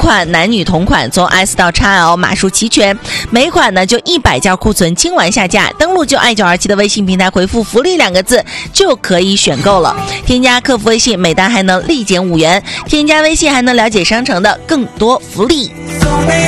款男女同款，从 S 到 XL 码数齐全，每款呢就100件库存，清完下架。登录就爱927的微信平台回复福利2个字就可以选购了。添加客服微信，每单还能立减5元，添加微信还能了解商城的更多福利。